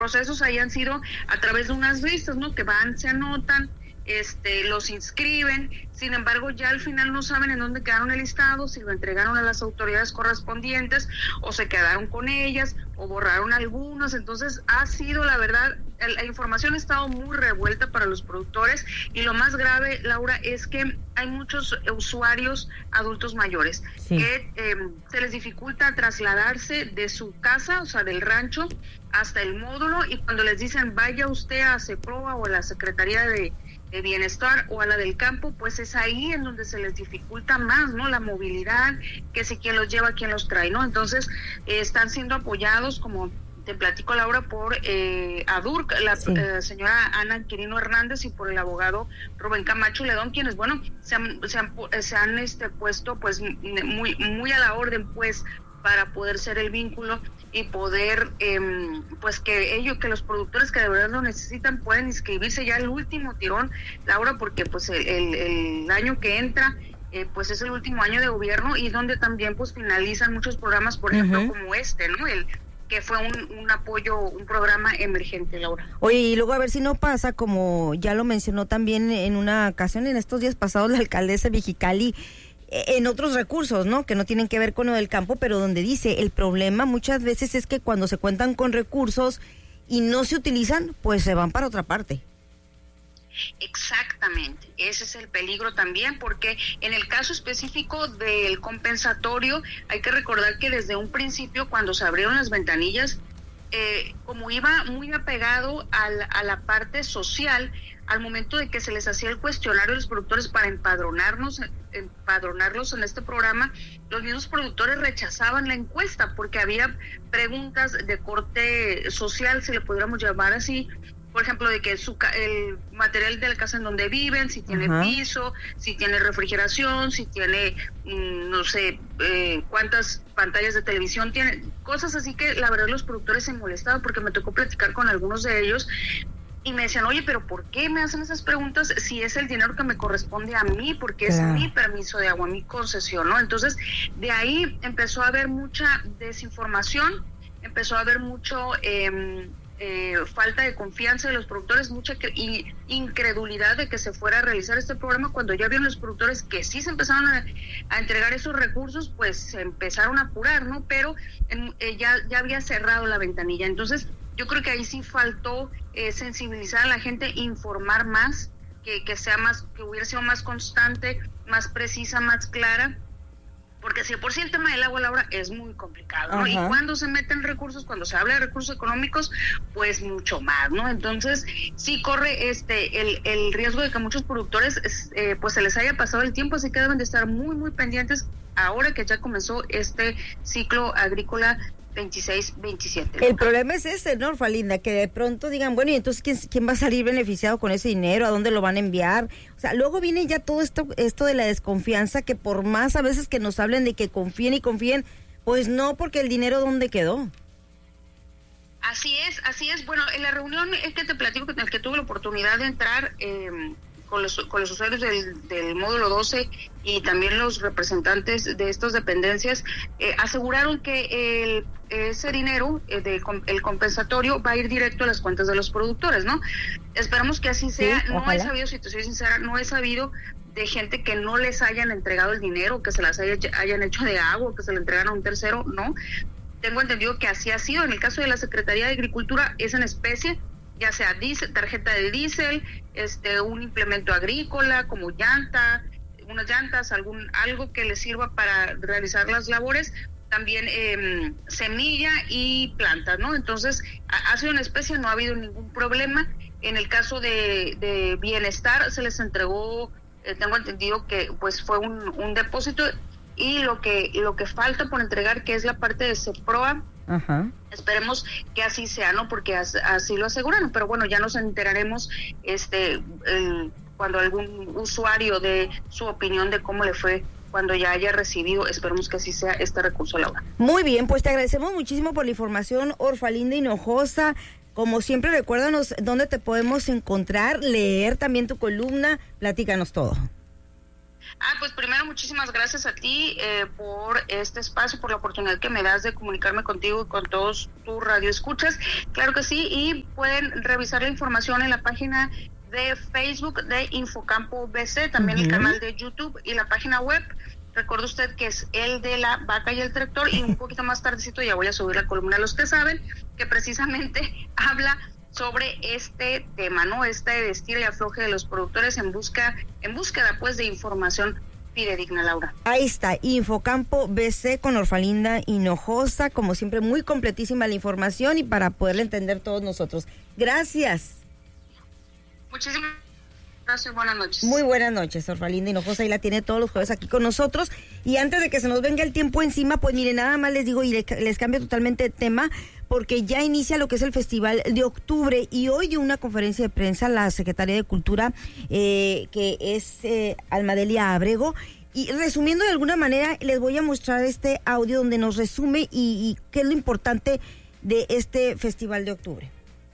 procesos hayan sido a través de unas listas, ¿no? Que van, se anotan, los inscriben, sin embargo ya al final no saben en dónde quedaron el listado, si lo entregaron a las autoridades correspondientes o se quedaron con ellas o borraron algunos. Entonces ha sido, la verdad, la información ha estado muy revuelta para los productores, y lo más grave, Laura, es que hay muchos usuarios adultos mayores que se les dificulta trasladarse de su casa, o sea, del rancho hasta el módulo, y cuando les dicen vaya usted a CEPROA o a la Secretaría de Bienestar o a la del campo, pues es ahí en donde se les dificulta más, ¿no? La movilidad, que si quién los lleva, quién los trae, ¿no? Entonces están siendo apoyados, como te platico, Laura, por ADURC, la señora Ana Quirino Hernández, y por el abogado Rubén Camacho Ledón, quienes, bueno, se han puesto pues muy a la orden, pues, para poder ser el vínculo y poder, pues que los productores que de verdad lo necesitan pueden inscribirse ya el último tirón, Laura, porque pues el año que entra, pues es el último año de gobierno, y donde también pues finalizan muchos programas, por ejemplo, como ¿no? El que fue un apoyo, un programa emergente, Laura. Oye, y luego a ver si no pasa, como ya lo mencionó también en una ocasión en estos días pasados la alcaldesa de Mexicali, en otros recursos, ¿no? Que no tienen que ver con lo del campo, pero donde dice, el problema muchas veces es que cuando se cuentan con recursos y no se utilizan, pues se van para otra parte. Exactamente, ese es el peligro también, porque en el caso específico del compensatorio, hay que recordar que desde un principio, cuando se abrieron las ventanillas, como iba muy apegado a la parte social, al momento de que se les hacía el cuestionario a los productores para empadronarlos en este programa, los mismos productores rechazaban la encuesta porque había preguntas de corte social, si le pudiéramos llamar así, por ejemplo, de que el material de la casa en donde viven, si tiene piso, si tiene refrigeración, si tiene, no sé, cuántas pantallas de televisión tiene, cosas así que la verdad los productores se molestaban, porque me tocó platicar con algunos de ellos y me decían, oye, pero ¿por qué me hacen esas preguntas si es el dinero que me corresponde a mí? Porque es mi permiso de agua, mi concesión, ¿no? Entonces, de ahí empezó a haber mucha desinformación, empezó a haber mucho falta de confianza de los productores, mucha incredulidad de que se fuera a realizar este programa. Cuando ya vieron los productores que sí se empezaron a entregar esos recursos, pues se empezaron a apurar, ¿no? Pero ya había cerrado la ventanilla. Entonces, yo creo que ahí sí faltó sensibilizar a la gente, informar más, que hubiera sido más constante, más precisa, más clara, porque si por sí el tema del agua, Laura, es muy complicado, ¿no? Y cuando se meten recursos, cuando se habla de recursos económicos, pues mucho más, ¿no? Entonces sí corre el riesgo de que muchos productores pues se les haya pasado el tiempo, así que deben de estar muy, muy pendientes ahora que ya comenzó este ciclo agrícola 26-27. El problema es ese, ¿no, Orfalinda? Que de pronto digan, bueno, y entonces ¿quién va a salir beneficiado con ese dinero? ¿A dónde lo van a enviar? O sea, luego viene ya todo esto de la desconfianza, que por más a veces que nos hablen de que confíen y confíen, pues no, porque el dinero ¿dónde quedó? Así es. Bueno, en la reunión que te platico, en la que tuve la oportunidad de entrar con los usuarios del módulo 12 y también los representantes de estas dependencias, aseguraron que ese dinero el compensatorio va a ir directo a las cuentas de los productores, ¿no? Esperamos que así sea. Sí, no he sabido, si te soy sincera, no he sabido de gente que no les hayan entregado el dinero, que se las hayan hecho de agua, que se le entregan a un tercero, no. Tengo entendido que así ha sido. En el caso de la Secretaría de Agricultura es en especie, ya sea tarjeta de diésel, un implemento agrícola como unas llantas, algo que les sirva para realizar las labores, también semilla y plantas, ¿no? Entonces, ha sido una especie, no ha habido ningún problema. En el caso de bienestar se les entregó, tengo entendido que pues fue un depósito, y lo que falta por entregar, que es la parte de CEPROA, esperemos que así sea, ¿no? Porque así lo aseguran, pero bueno, ya nos enteraremos cuando algún usuario dé su opinión de cómo le fue cuando ya haya recibido. Esperemos que así sea este recurso, Laura. Muy bien, pues te agradecemos muchísimo por la información, Orfalinda Hinojosa. Como siempre, recuérdanos dónde te podemos encontrar, leer también tu columna, platícanos todo. Pues primero muchísimas gracias a ti por este espacio, por la oportunidad que me das de comunicarme contigo y con todos tus radioescuchas. Claro que sí, y pueden revisar la información en la página de Facebook de Infocampo BC, también el canal de YouTube y la página web. Recuerde usted que es el de la vaca y el tractor, y un poquito más tardecito ya voy a subir la columna Los que saben, que precisamente habla sobre este tema, ¿no? Este estira y afloje de los productores en búsqueda pues de información fidedigna, Laura. Ahí está, Infocampo BC con Orfalinda Hinojosa, como siempre muy completísima la información y para poderla entender todos nosotros. Gracias. Muchísimas gracias, buenas noches. Muy buenas noches, Orfalinda Hinojosa, y la tiene todos los jueves aquí con nosotros. Y antes de que se nos venga el tiempo encima, pues miren, nada más les digo y les cambio totalmente de tema, porque ya inicia lo que es el Festival de Octubre, y hoy dio una conferencia de prensa la Secretaría de Cultura, que es Almadelia Abrego, y resumiendo de alguna manera, les voy a mostrar este audio donde nos resume y qué es lo importante de este Festival de Octubre.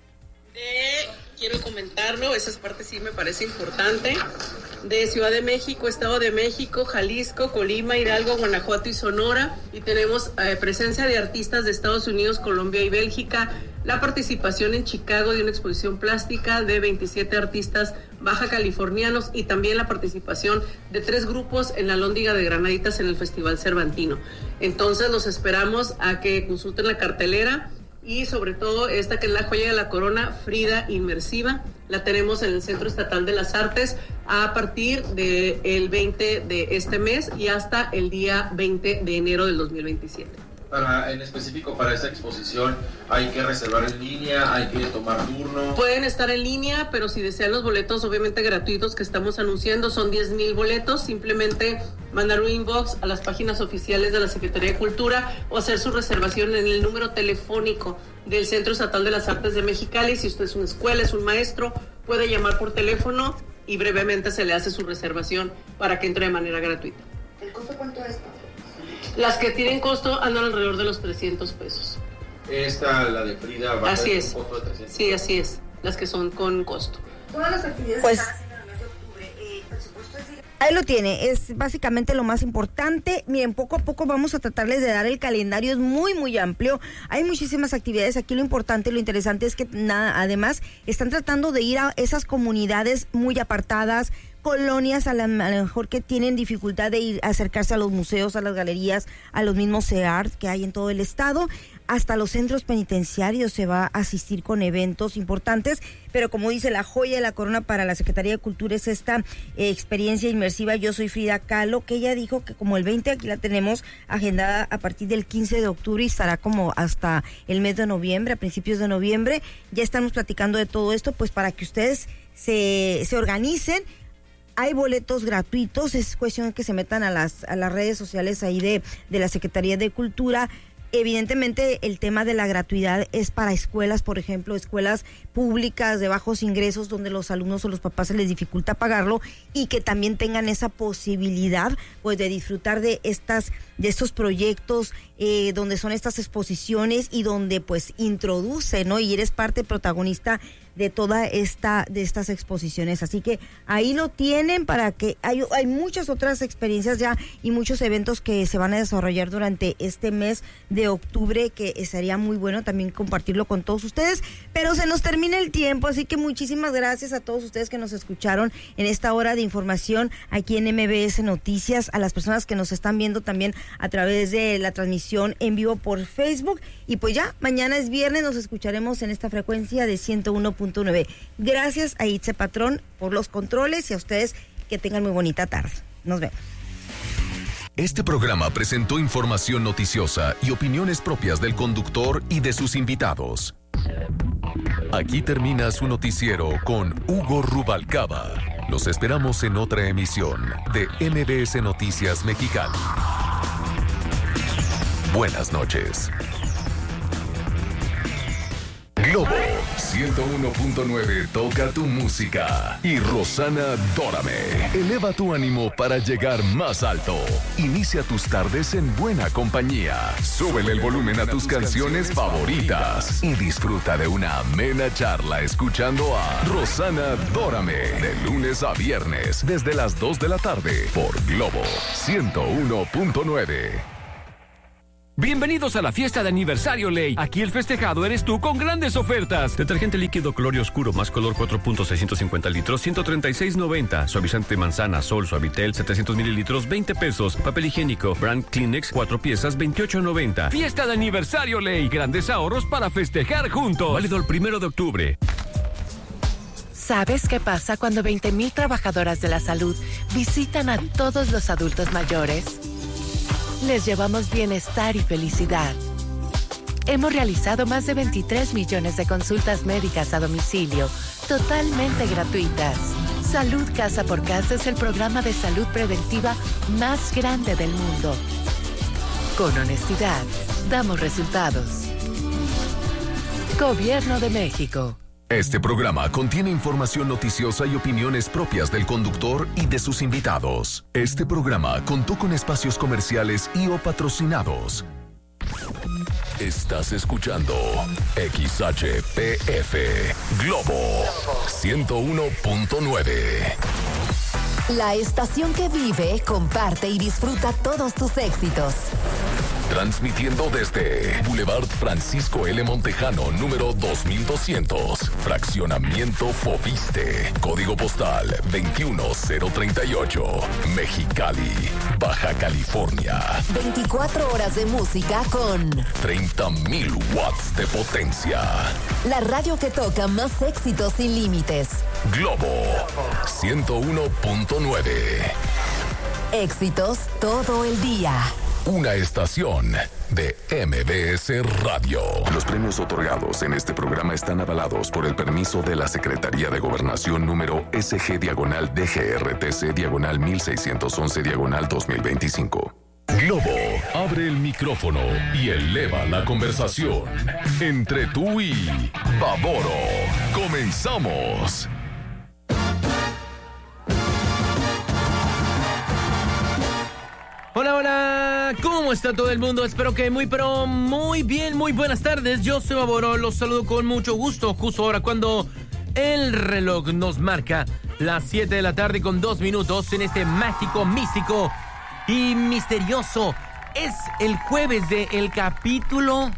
Quiero comentarlo, esa parte sí me parece importante, de Ciudad de México, Estado de México, Jalisco, Colima, Hidalgo, Guanajuato y Sonora, y tenemos presencia de artistas de Estados Unidos, Colombia y Bélgica, la participación en Chicago de una exposición plástica de 27 artistas baja californianos, y también la participación de 3 grupos en la Lóndiga de Granaditas en el Festival Cervantino. Entonces los esperamos a que consulten la cartelera. Y sobre todo esta que es la joya de la corona, Frida Inmersiva, la tenemos en el Centro Estatal de las Artes a partir del 20 de este mes y hasta el día 20 de enero del 2027. En específico para esta exposición, ¿hay que reservar en línea? ¿Hay que tomar turno? Pueden estar en línea, pero si desean los boletos obviamente gratuitos que estamos anunciando, son 10,000 boletos, simplemente mandar un inbox a las páginas oficiales de la Secretaría de Cultura o hacer su reservación en el número telefónico del Centro Estatal de las Artes de Mexicali. Si usted es una escuela, es un maestro, puede llamar por teléfono y brevemente se le hace su reservación para que entre de manera gratuita. ¿El costo cuánto es? Las que tienen costo andan alrededor de los 300 pesos. La de Frida, va así a tener es. un costo de 300. Sí, así es. Las que son con costo. Todas las actividades que están haciendo en el mes de octubre, el presupuesto es... Ahí lo tiene, es básicamente lo más importante. Miren, poco a poco vamos a tratarles de dar el calendario, es muy, muy amplio. Hay muchísimas actividades aquí, lo importante, lo interesante es que además están tratando de ir a esas comunidades muy apartadas, colonias a lo mejor que tienen dificultad de ir a acercarse a los museos, a las galerías, a los mismos CEART que hay en todo el estado, hasta los centros penitenciarios se va a asistir con eventos importantes, pero como dice, la joya de la corona para la Secretaría de Cultura es esta experiencia inmersiva Yo Soy Frida Kahlo, que ella dijo que como el 20, aquí la tenemos agendada a partir del 15 de octubre y estará como hasta el mes de noviembre, a principios de noviembre. Ya estamos platicando de todo esto, pues para que ustedes se organicen. Hay boletos gratuitos, es cuestión de que se metan a las redes sociales ahí de la Secretaría de Cultura. Evidentemente el tema de la gratuidad es para escuelas, por ejemplo, escuelas públicas de bajos ingresos donde los alumnos o los papás se les dificulta pagarlo y que también tengan esa posibilidad pues de disfrutar de estos proyectos donde son estas exposiciones y donde pues introduce, ¿no? Y eres parte protagonista de toda de estas exposiciones, así que ahí lo tienen para que hay muchas otras experiencias ya y muchos eventos que se van a desarrollar durante este mes de octubre, que sería muy bueno también compartirlo con todos ustedes, pero se nos termina el tiempo, así que muchísimas gracias a todos ustedes que nos escucharon en esta hora de información aquí en MBS Noticias, a las personas que nos están viendo también a través de la transmisión en vivo por Facebook, y pues ya, mañana es viernes, nos escucharemos en esta frecuencia de 101.9. Gracias a Itze Patrón por los controles y a ustedes que tengan muy bonita tarde. Nos vemos. Este programa presentó información noticiosa y opiniones propias del conductor y de sus invitados. Aquí termina su noticiero con Hugo Rubalcaba. Los esperamos en otra emisión de MBS Noticias Mexicali. Buenas noches. Globo 101.9 toca tu música. Y Rosana Dórame eleva tu ánimo para llegar más alto. Inicia tus tardes en buena compañía. Súbele el volumen a tus canciones favoritas y disfruta de una amena charla escuchando a Rosana Dórame de lunes a viernes desde las 2 de la tarde por Globo 101.9. Bienvenidos a la fiesta de aniversario Ley. Aquí el festejado eres tú con grandes ofertas. Detergente líquido Colorio Oscuro más color 4.650 litros, 136.90. Suavizante manzana Sol Suavitel 700 mililitros, 20 pesos. Papel higiénico Brand Kleenex 4 piezas, 28.90. Fiesta de aniversario Ley. Grandes ahorros para festejar juntos. Válido el 1 de octubre. ¿Sabes qué pasa cuando 20,000 trabajadoras de la salud visitan a todos los adultos mayores? Les llevamos bienestar y felicidad. Hemos realizado más de 23 millones de consultas médicas a domicilio, totalmente gratuitas. Salud Casa por Casa es el programa de salud preventiva más grande del mundo. Con honestidad, damos resultados. Gobierno de México. Este programa contiene información noticiosa y opiniones propias del conductor y de sus invitados. Este programa contó con espacios comerciales y o patrocinados. Estás escuchando XHPF Globo 101.9. La estación que vive, comparte y disfruta todos tus éxitos. Transmitiendo desde Boulevard Francisco L. Montejano, número 2200, Fraccionamiento Fobiste, Código Postal 21038, Mexicali, Baja California. 24 horas de música con 30,000 watts de potencia. La radio que toca más éxitos sin límites. Globo 101.9. Éxitos todo el día. Una estación de MBS Radio. Los premios otorgados en este programa están avalados por el permiso de la Secretaría de Gobernación número SG-DGRTC-1611-2025. Globo abre el micrófono y eleva la conversación entre tú y Baboro. Comenzamos. Hola, hola, ¿cómo está todo el mundo? Espero que muy bien, muy buenas tardes. Yo soy Baboro, los saludo con mucho gusto, justo ahora cuando el reloj nos marca las 7 de la tarde con 2 minutos en este mágico, místico y misterioso. Es el jueves del capítulo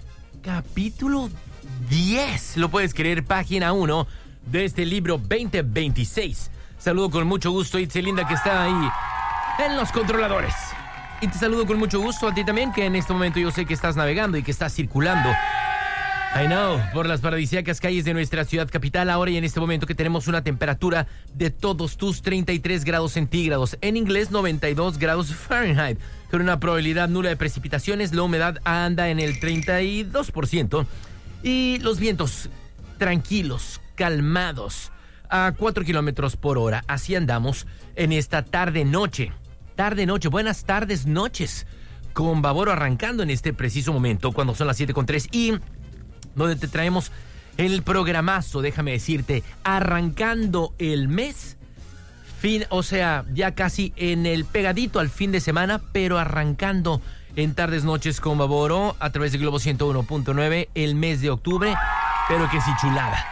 10, lo puedes creer, página 1 de este libro 2026. Saludo con mucho gusto a Itzelinda que está ahí en los controladores. Y te saludo con mucho gusto a ti también, que en este momento yo sé que estás navegando y que estás circulando, I know, por las paradisíacas calles de nuestra ciudad capital, ahora y en este momento que tenemos una temperatura de todos tus 33 grados centígrados, en inglés 92 grados Fahrenheit, con una probabilidad nula de precipitaciones, la humedad anda en el 32% y los vientos tranquilos, calmados, a 4 kilómetros por hora. Así andamos en esta tarde-noche. Tarde-noche, buenas tardes, noches, con Baboro arrancando en este preciso momento, cuando son las 7:03, y donde te traemos el programazo, déjame decirte, arrancando el mes, o sea, ya casi en el pegadito al fin de semana, pero arrancando en tardes, noches con Baboro, a través de Globo 101.9, el mes de octubre, pero que sí chulada.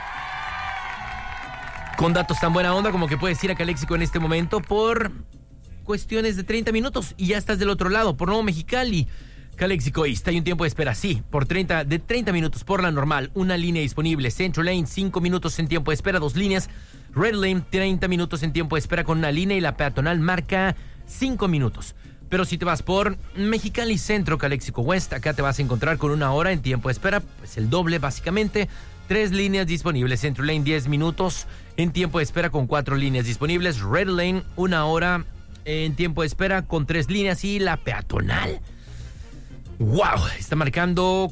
Con datos tan buena onda como que puedes ir a Caléxico en este momento por cuestiones de 30 minutos y ya estás del otro lado, por Nuevo Mexicali, Caléxico East. Hay un tiempo de espera, sí, de 30 minutos por la normal, una línea disponible. Central Lane, 5 minutos en tiempo de espera, 2 líneas. Red Lane, 30 minutos en tiempo de espera con una línea y la peatonal marca 5 minutos. Pero si te vas por Mexicali Centro, Caléxico West, acá te vas a encontrar con 1 hora en tiempo de espera, pues el doble básicamente. 3 líneas disponibles. Central Lane, 10 minutos en tiempo de espera con 4 líneas disponibles. Red Lane, 1 hora en tiempo de espera con 3 líneas. Y la peatonal, wow, está marcando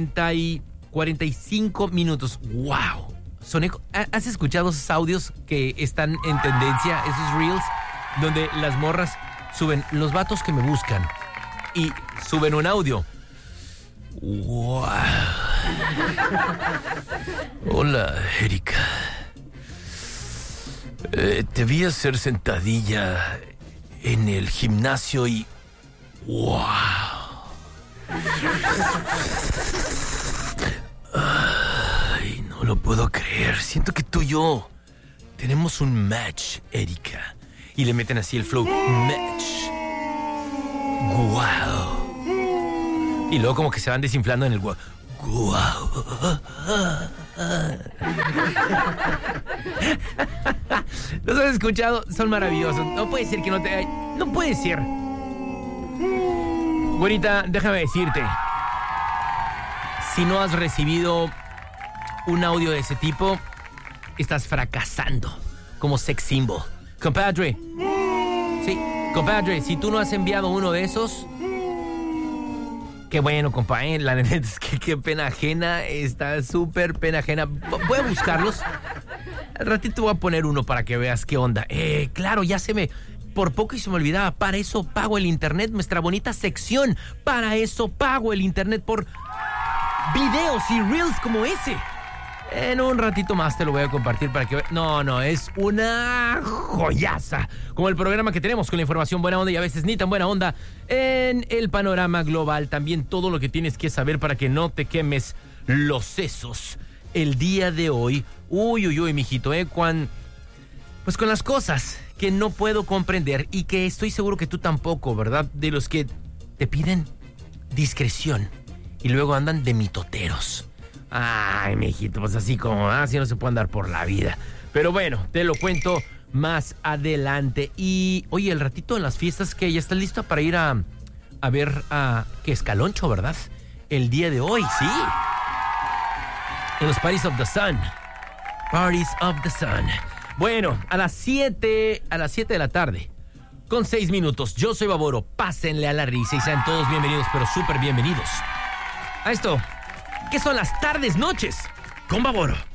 45 minutos. Wow. ¿Has escuchado esos audios que están en tendencia, esos reels, donde las morras suben los vatos que me buscan y suben un audio? Wow. Hola, Erika. Te vi hacer sentadilla en el gimnasio y... ¡Wow! Ay, no lo puedo creer. Siento que tú y yo tenemos un match, Erika. Y le meten así el flow. Match. ¡Wow! Y luego como que se van desinflando en el wow. ¡Wow! ¿Los has escuchado? Son maravillosos. No puede ser que no te... No puede ser. Güerita, déjame decirte. Si no has recibido un audio de ese tipo, estás fracasando como sex symbol. Compadre. Sí, compadre, si tú no has enviado uno de esos... Qué bueno, compadre. La neta es que qué pena ajena. Está súper pena ajena. Voy a buscarlos. Al ratito voy a poner uno para que veas qué onda. Claro, ya se me... Por poco y se me olvidaba. Para eso pago el internet. Nuestra bonita sección. Para eso pago el internet por videos y reels como ese. En un ratito más te lo voy a compartir para que veas. No, es una joyaza. Como el programa que tenemos con la información buena onda y a veces ni tan buena onda en el panorama global. También todo lo que tienes que saber para que no te quemes los sesos. El día de hoy, uy, mijito, pues con las cosas que no puedo comprender y que estoy seguro que tú tampoco, ¿verdad? De los que te piden discreción y luego andan de mitoteros. Ay, mijito, pues así como así no se puede andar por la vida. Pero bueno, te lo cuento más adelante. Y, oye, el ratito en las fiestas, que ya estás lista para ir a ver a Escaloncho, ¿verdad? El día de hoy, sí. En los Parties of the Sun. Parties of the Sun. Bueno, a las 7 de la tarde, con 6 minutos. Yo soy Baboro. Pásenle a la risa y sean todos bienvenidos, pero súper bienvenidos a esto, que son las tardes noches con Baboro.